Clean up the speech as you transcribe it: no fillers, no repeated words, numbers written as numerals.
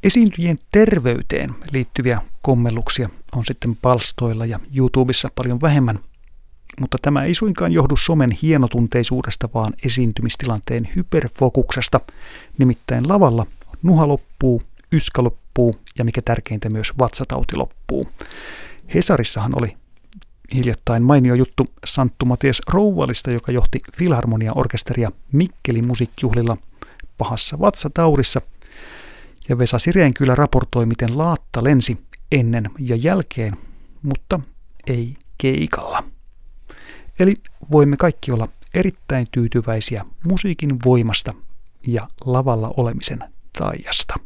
Esiintyjien terveyteen liittyviä kommelluksia on sitten palstoilla ja YouTubessa paljon vähemmän, mutta tämä ei suinkaan johdu somen hienotunteisuudesta, vaan esiintymistilanteen hyperfokuksesta. Nimittäin lavalla nuha loppuu, yskä loppuu ja mikä tärkeintä myös vatsatauti loppuu. Hesarissahan oli hiljattain mainio juttu Santtu Matias Rouvalista, joka johti Filharmonia-orkesteria Mikkelin musiikkijuhlilla pahassa vatsataudissa. Ja Vesa Sireen kyllä raportoi, miten laatta lensi ennen ja jälkeen, mutta ei keikalla. Eli voimme kaikki olla erittäin tyytyväisiä musiikin voimasta ja lavalla olemisen taijasta.